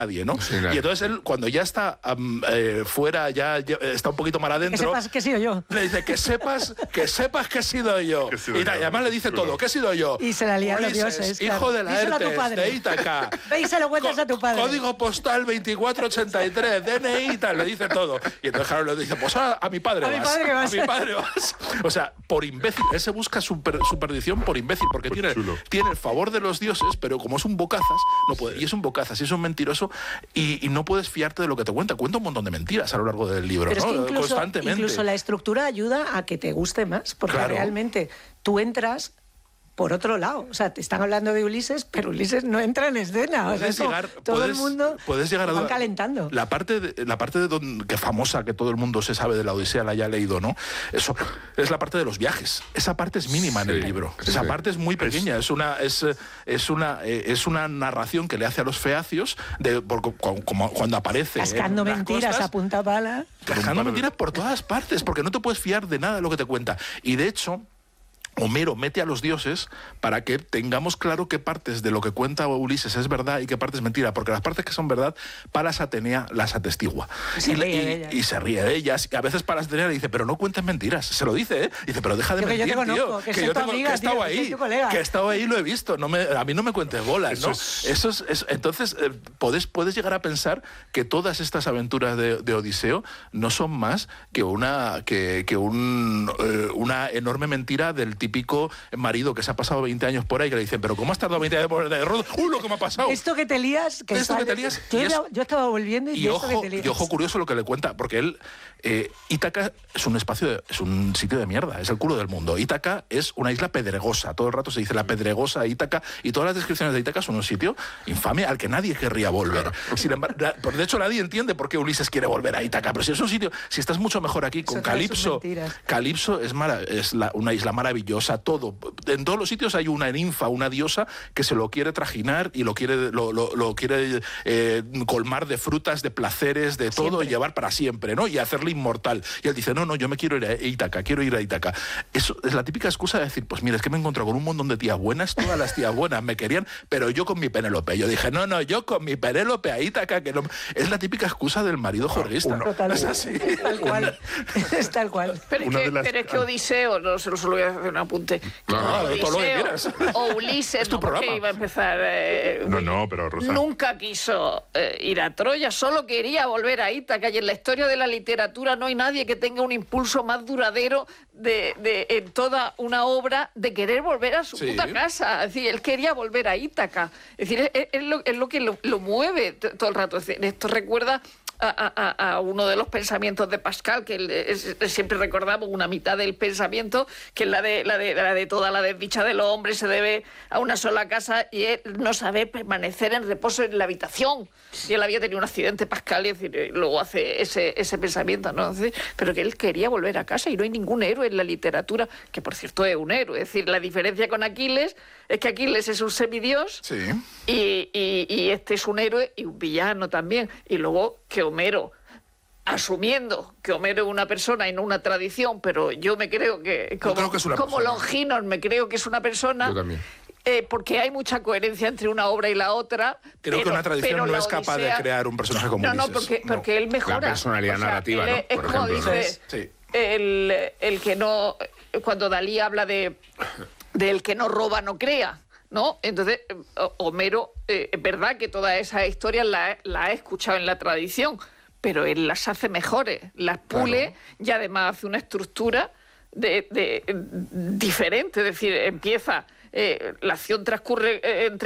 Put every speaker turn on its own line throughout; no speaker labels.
nadie, ¿no?
Sí, claro.
Y entonces él, cuando ya está fuera, ya está un poquito mal adentro...
Que sepas que he sido yo.
Le dice, que sepas que he sido yo. Y además le dice todo, que he sido yo.
Y se la lían los
Ulises,
dioses,
hijo
claro.
de
Díselo a tu
Laertes,
padre.
de Ítaca.
Ve y se lo cuentas a tu padre.
Código postal 2483, DNI y tal, le dice todo. Y entonces claro, le dice, pues a mi padre vas. A mi padre vas. O sea, por imbécil. Él se busca su perdición por imbécil, porque tiene el favor de los dioses, pero como es un bocazas, no puede. Y es un bocazas, y es un mentiroso, y no puedes fiarte de lo que te cuenta. Cuenta un montón de mentiras a lo largo del libro,
pero
¿no?
Es que
Constantemente.
Incluso la estructura ayuda a que te guste más, porque
claro.
realmente tú entras por otro lado. O sea, te están hablando de Ulises, pero Ulises no entra en escena. O sea, todo el mundo van calentando.
La parte que famosa, que todo el mundo se sabe de la Odisea, la haya leído, ¿no? Eso es la parte de los viajes. Esa parte es mínima en el libro. Esa parte es muy pequeña. Es una narración que le hace a los feacios cuando aparece.
Cascando mentiras a punta pala.
Cascando mentiras por todas partes, porque no te puedes fiar de nada de lo que te cuenta. Y de hecho, Homero mete a los dioses para que tengamos claro qué partes de lo que cuenta Ulises es verdad y qué partes es mentira, porque las partes que son verdad, Palas Atenea las atestigua. Y se ríe de ellas. Y a veces Palas Atenea le dice, pero no cuentes mentiras. Se lo dice, ¿eh? Dice, pero deja de mentir, tío. Que he estado ahí. Que he estado ahí y lo he visto. A mí no me cuentes bolas, ¿no? Entonces, puedes llegar a pensar que todas estas aventuras de Odiseo no son más que una enorme mentira del típico marido que se ha pasado 20 años por ahí, que le dicen, pero ¿cómo has tardado 20 años por de rodo? ¡Uy, lo que me ha pasado!
Esto que te lías... Yo estaba volviendo y esto que te lías.
Y ojo curioso lo que le cuenta, porque él... Ítaca es un sitio de mierda, es el culo del mundo. Ítaca es una isla pedregosa, todo el rato se dice la pedregosa Ítaca, y todas las descripciones de Ítaca son un sitio infame al que nadie querría volver. Sin embargo, de hecho nadie entiende por qué Ulises quiere volver a Ítaca, pero si es un sitio, si estás mucho mejor aquí con Calipso. Calipso es una isla maravillosa, todo. En todos los sitios hay una ninfa, una diosa que se lo quiere trajinar y lo quiere colmar de frutas, de placeres, de todo, siempre. Y llevar para siempre, ¿no? Y hacerle inmortal. Y él dice, no, yo me quiero ir a Ítaca, quiero ir a Ítaca. Eso es la típica excusa de decir, pues mira, es que me he encontrado con un montón de tías buenas, todas las tías buenas me querían, pero yo con mi Penélope. Yo dije, no, yo con mi Penélope a Ítaca, que no... Es la típica excusa del marido jorguista.
Es así. Tal cual. Es tal cual.
Pero es que Odiseo, no se lo voy a hacer un apunte.
Todo lo que quieras.
O Ulises,
no, porque
iba a empezar...
No, pero Rosa...
Nunca quiso ir a Troya, solo quería volver a Ítaca, y en la historia de la literatura no hay nadie que tenga un impulso más duradero en toda una obra de querer volver a su puta casa. Es decir, él quería volver a Ítaca. Es decir, es lo que lo mueve todo el rato. Es decir, esto recuerda a uno de los pensamientos de Pascal, que siempre recordamos una mitad del pensamiento, que es la de toda la desdicha del hombre se debe a una sola casa, y él no sabe permanecer en reposo en la habitación. Y él había tenido un accidente, Pascal, y es decir, luego hace ese pensamiento, ¿no? Pero que él quería volver a casa, y no hay ningún héroe en la literatura, que por cierto es un héroe. Es decir, la diferencia con Aquiles es que Aquiles es un semidios, y este es un héroe y un villano también. Y luego que Homero, asumiendo que Homero es una persona y no una tradición, pero yo me creo que como Longinos me creo que es una persona.
Yo también.
Porque hay mucha coherencia entre una obra y la otra.
Creo que una tradición no es capaz de crear un personaje como Ulises.
Porque él mejora.
La personalidad narrativa, ¿no?
Es como dice el que no... Cuando Dalí habla del que no roba no crea, ¿no? Entonces, Homero, es verdad que todas esas historias las ha escuchado en la tradición, pero él las hace mejores, las pule, y además hace una estructura diferente. Es decir, empieza... la acción transcurre en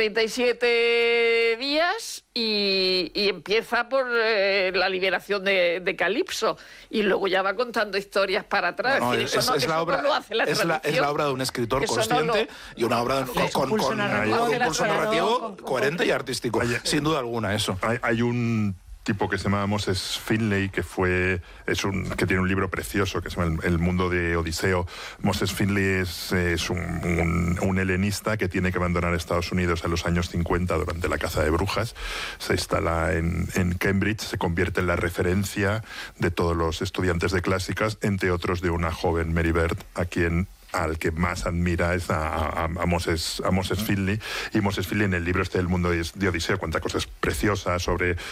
37 días y empieza por la liberación de Calipso, y luego ya va contando historias para atrás.
Es la obra de un escritor consciente y una obra con un impulso narrativo coherente y artístico. Sin duda alguna, eso.
Hay un tipo que se llama Moses Finley, que tiene un libro precioso que se llama El mundo de Odiseo. Moses Finley es un helenista que tiene que abandonar Estados Unidos en los años 50 durante la caza de brujas. Se instala en Cambridge, se convierte en la referencia de todos los estudiantes de clásicas, entre otros de una joven Mary Beard, al que más admira es a Moses Finley. Y Moses Finley, en el libro El mundo de Odiseo, cuenta cosas preciosas sobre